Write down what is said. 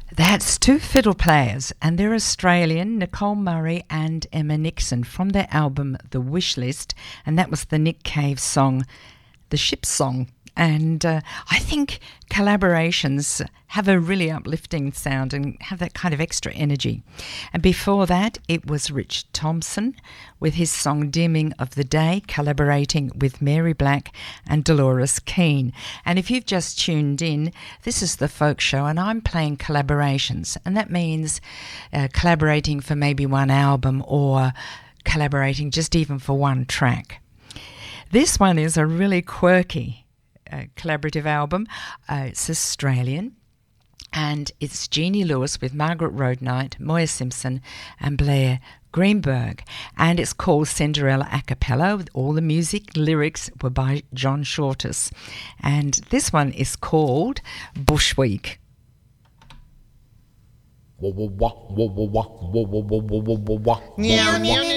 That's two fiddle players, and they're Australian, Nicole Murray and Emma Nixon, from their album The Wish List, and that was the Nick Cave song, The Ship Song. And I think collaborations have a really uplifting sound and have that kind of extra energy. And before that, it was Rich Thompson with his song Dimming of the Day, collaborating with Mary Black and Dolores Keane. And if you've just tuned in, this is The Folk Show, and I'm playing collaborations. And that means collaborating for maybe one album or collaborating just even for one track. This one is a really quirky collaborative album. It's Australian, and it's Jeannie Lewis with Margaret Roadnight, Moya Simpson and Blair Greenberg, and it's called Cinderella a cappella. All the music lyrics were by John Shortus, and this one is called Bush Week.